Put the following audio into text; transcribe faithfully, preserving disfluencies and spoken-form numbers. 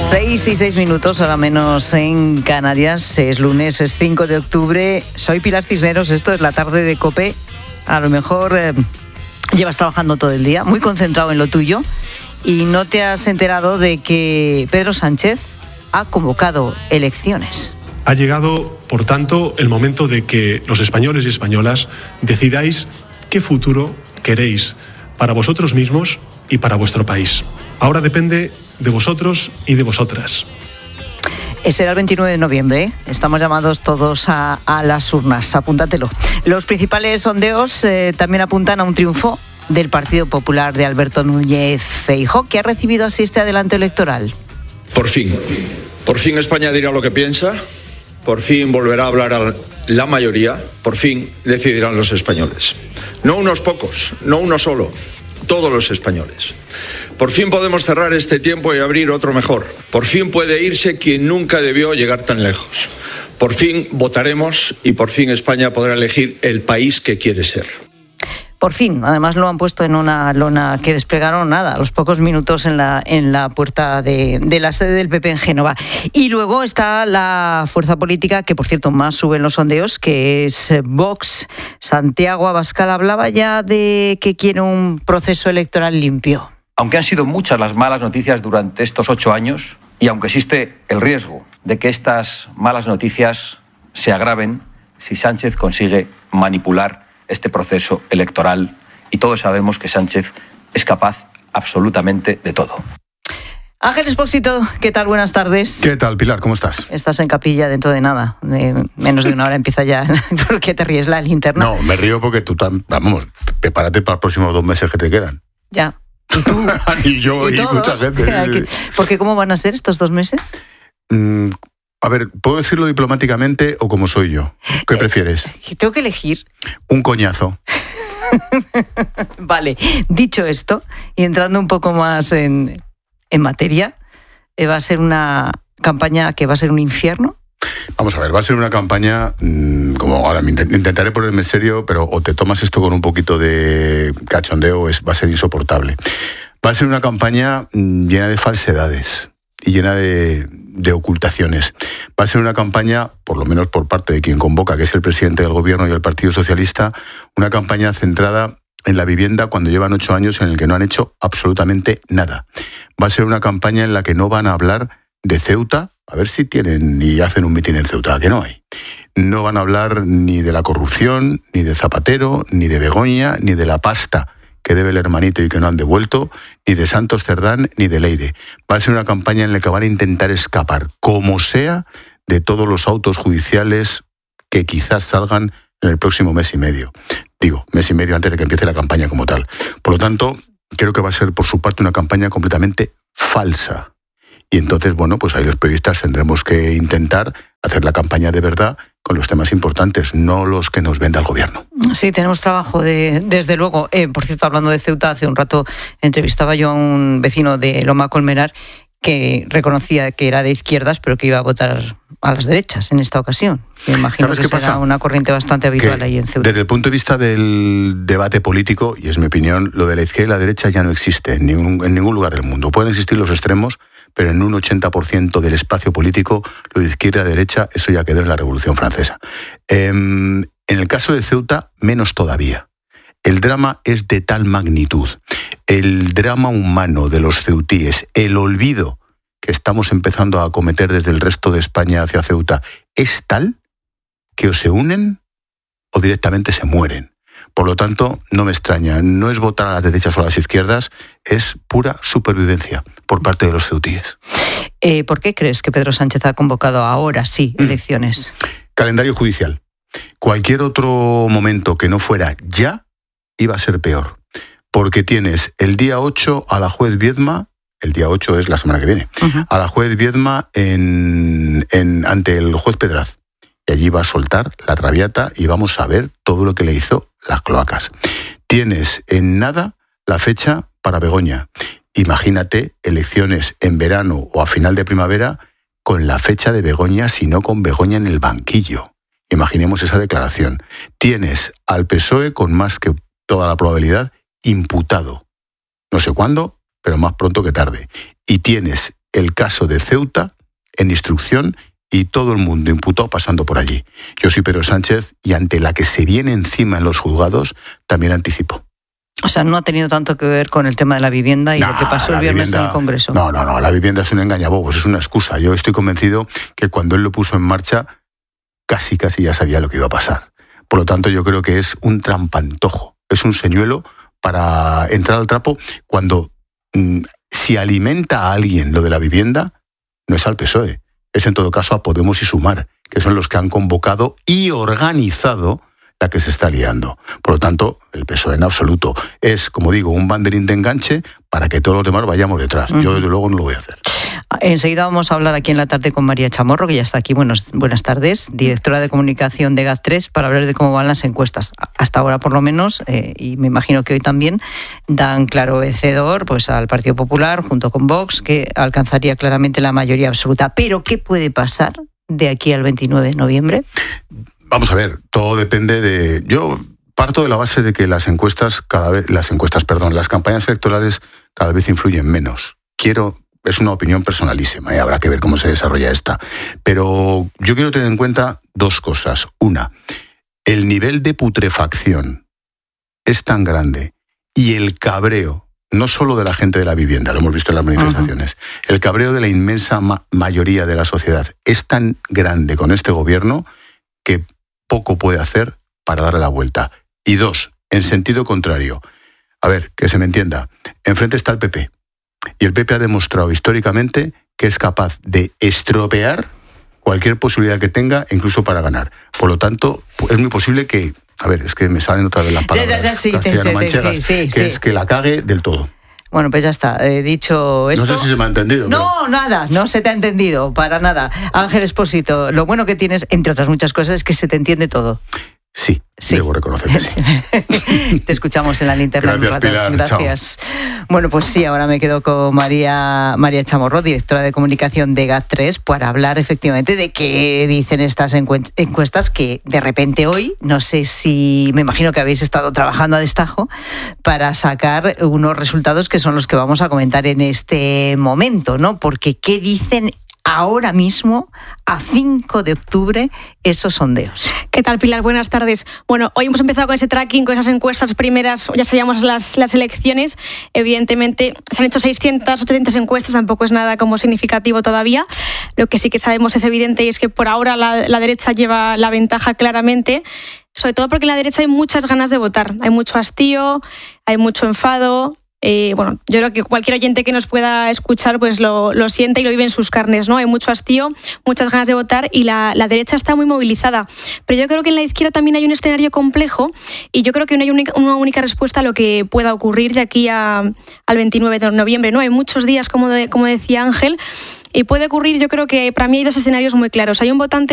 Seis y seis minutos, ahora menos en Canarias. Es lunes, es cinco de octubre. Soy Pilar Cisneros, esto es la tarde de COPE. A lo mejor eh, llevas trabajando todo el día, muy concentrado en lo tuyo, y no te has enterado de que Pedro Sánchez ha convocado elecciones. Ha llegado, por tanto, el momento de que los españoles y españolas decidáis qué futuro queréis para vosotros mismos y para vuestro país. Ahora depende de vosotros y de vosotras. Será el veintinueve de noviembre, ¿eh? Estamos llamados todos a, a las urnas, apúntatelo. Los principales sondeos eh, también apuntan a un triunfo del Partido Popular de Alberto Núñez Feijóo, que ha recibido así este adelanto electoral. Por fin, por fin España dirá lo que piensa, por fin volverá a hablar a la mayoría, por fin decidirán los españoles. No unos pocos, no uno solo, todos los españoles. Por fin podemos cerrar este tiempo y abrir otro mejor. Por fin puede irse quien nunca debió llegar tan lejos. Por fin votaremos y por fin España podrá elegir el país que quiere ser. Por fin, además lo han puesto en una lona que desplegaron nada, a los pocos minutos en la, en la puerta de, de la sede del P P en Génova. Y luego está la fuerza política, que por cierto más sube en los sondeos, que es Vox. Santiago Abascal hablaba ya de que quiere un proceso electoral limpio. Aunque han sido muchas las malas noticias durante estos ocho años, y aunque existe el riesgo de que estas malas noticias se agraven si Sánchez consigue manipular este proceso electoral, y todos sabemos que Sánchez es capaz absolutamente de todo. Ángel Expósito, ¿qué tal? Buenas tardes. ¿Qué tal, Pilar? ¿Cómo estás? Estás en capilla dentro de nada, de menos de una hora empieza ya. ¿Por qué te ríes la linterna? No, me río porque tú, tam- vamos, prepárate para los próximos dos meses que te quedan. Ya. ¿Y tú? y yo, y, y muchas veces. ¿Por qué cómo van a ser estos dos meses? Mm, a ver, ¿puedo decirlo diplomáticamente o como soy yo? ¿Qué eh, prefieres? Tengo que elegir. Un coñazo. Vale, dicho esto, y entrando un poco más en, en materia, ¿va a ser una campaña que va a ser un infierno? Vamos a ver, va a ser una campaña, mmm, como ahora intentaré ponerme en serio, pero o te tomas esto con un poquito de cachondeo o es, va a ser insoportable. Va a ser una campaña mmm, llena de falsedades y llena de, de ocultaciones. Va a ser una campaña, por lo menos por parte de quien convoca, que es el presidente del gobierno y el Partido Socialista, una campaña centrada en la vivienda cuando llevan ocho años en el que no han hecho absolutamente nada. Va a ser una campaña en la que no van a hablar de Ceuta, a ver si tienen y hacen un mitin en Ceuta, que no hay. No van a hablar ni de la corrupción, ni de Zapatero, ni de Begoña, ni de la pasta que debe el hermanito y que no han devuelto, ni de Santos Cerdán, ni de Leire. Va a ser una campaña en la que van a intentar escapar, como sea, de todos los autos judiciales que quizás salgan en el próximo mes y medio. Digo, mes y medio antes de que empiece la campaña como tal. Por lo tanto, creo que va a ser por su parte una campaña completamente falsa. Y entonces, bueno, pues ahí los periodistas tendremos que intentar hacer la campaña de verdad con los temas importantes, no los que nos venda el gobierno. Sí, tenemos trabajo, de, desde luego. Eh, por cierto, hablando de Ceuta, hace un rato entrevistaba yo a un vecino de Loma Colmenar que reconocía que era de izquierdas, pero que iba a votar a las derechas en esta ocasión. Me imagino que será pasa? una corriente bastante habitual que, ahí en Ceuta. Desde el punto de vista del debate político, y es mi opinión, lo de la izquierda y la derecha ya no existe en ningún, en ningún lugar del mundo. Pueden existir los extremos, pero en un ochenta por ciento del espacio político, lo de izquierda a derecha, eso ya quedó en la Revolución Francesa. Eh, en el caso de Ceuta, menos todavía. El drama es de tal magnitud, el drama humano de los ceutíes, el olvido que estamos empezando a cometer desde el resto de España hacia Ceuta, es tal que o se unen o directamente se mueren. Por lo tanto, no me extraña, no es votar a las derechas o a las izquierdas, es pura supervivencia por parte de los ceutíes. Eh, ¿Por qué crees que Pedro Sánchez ha convocado ahora sí elecciones? Mm. Calendario judicial. Cualquier otro momento que no fuera ya iba a ser peor, porque tienes el día ocho a la juez Viedma, el día ocho es la semana que viene, uh-huh. a la juez Viedma en, en, ante el juez Pedraz. Y allí va a soltar la traviata y vamos a ver todo lo que le hizo las cloacas. Tienes en nada la fecha para Begoña. Imagínate elecciones en verano o a final de primavera con la fecha de Begoña, sino con Begoña en el banquillo. Imaginemos esa declaración. Tienes al P S O E con más que toda la probabilidad imputado. No sé cuándo, pero más pronto que tarde. Y tienes el caso de Ceuta en instrucción y todo el mundo imputado pasando por allí. Yo soy Pedro Sánchez y ante la que se viene encima en los juzgados también anticipo. O sea, no ha tenido tanto que ver con el tema de la vivienda y no, lo que pasó el viernes vivienda, en el Congreso. No, no, no, la vivienda es un engañabobos, es una excusa. Yo estoy convencido que cuando él lo puso en marcha, casi, casi ya sabía lo que iba a pasar. Por lo tanto, yo creo que es un trampantojo, es un señuelo para entrar al trapo cuando, mmm, si alimenta a alguien lo de la vivienda, no es al P S O E. Es en todo caso a Podemos y Sumar, que son los que han convocado y organizado la que se está liando. Por lo tanto, el P S O E en absoluto es, como digo, un banderín de enganche para que todos los demás vayamos detrás. Uh-huh. Yo, desde luego, no lo voy a hacer. Enseguida vamos a hablar aquí en la tarde con María Chamorro, que ya está aquí. Buenos, buenas tardes, directora de comunicación de G A T tres, para hablar de cómo van las encuestas. Hasta ahora, por lo menos, eh, y me imagino que hoy también, dan claro vencedor pues, al Partido Popular, junto con Vox, que alcanzaría claramente la mayoría absoluta. Pero, ¿qué puede pasar de aquí al veintinueve de noviembre? Vamos a ver, todo depende de... Yo parto de la base de que las encuestas, cada vez, las encuestas, perdón, las campañas electorales cada vez influyen menos. Quiero... Es una opinión personalísima y habrá que ver cómo se desarrolla esta. Pero yo quiero tener en cuenta dos cosas. Una, el nivel de putrefacción es tan grande y el cabreo, no solo de la gente de la vivienda, lo hemos visto en las manifestaciones, uh-huh. el cabreo de la inmensa ma- mayoría de la sociedad es tan grande con este gobierno que poco puede hacer para darle la vuelta. Y dos, en sentido contrario. A ver, que se me entienda. Enfrente está el P P. Y el P P ha demostrado históricamente que es capaz de estropear cualquier posibilidad que tenga, incluso para ganar. Por lo tanto, es muy posible que... A ver, es que me salen otra vez las palabras sí, castellano-manchegas, sí, sí, que sí. es que la cague del todo. Bueno, pues ya está. He dicho esto... No sé si se me ha entendido. No, pero... nada, no se te ha entendido, para nada. Ángel Expósito, lo bueno que tienes, entre otras muchas cosas, es que se te entiende todo. Sí, sí, debo reconocer que sí. Te escuchamos en la linterna. Gracias, Pilar. Gracias. Chao. Bueno, pues sí, ahora me quedo con María, María Chamorro, directora de comunicación de G A T tres, para hablar efectivamente de qué dicen estas encuestas que de repente hoy, no sé si, me imagino que habéis estado trabajando a destajo para sacar unos resultados que son los que vamos a comentar en este momento, ¿no? Porque ¿qué dicen ahora mismo, a cinco de octubre, esos sondeos? ¿Qué tal, Pilar? Buenas tardes. Bueno, hoy hemos empezado con ese tracking, con esas encuestas primeras, ya sabíamos las, las elecciones. Evidentemente, se han hecho seiscientas, ochocientas encuestas, tampoco es nada como significativo todavía. Lo que sí que sabemos es evidente y es que por ahora la, la derecha lleva la ventaja claramente, sobre todo porque en la derecha hay muchas ganas de votar. Hay mucho hastío, hay mucho enfado. Eh, bueno, yo creo que cualquier oyente que nos pueda escuchar pues lo, lo siente y lo vive en sus carnes, ¿no? Hay mucho hastío, muchas ganas de votar y la, la derecha está muy movilizada. Pero yo creo que en la izquierda también hay un escenario complejo y yo creo que no hay única, una única respuesta a lo que pueda ocurrir de aquí a, al veintinueve de noviembre, ¿no? Hay muchos días, como, de, como decía Ángel, y puede ocurrir, yo creo que para mí hay dos escenarios muy claros. Hay un votante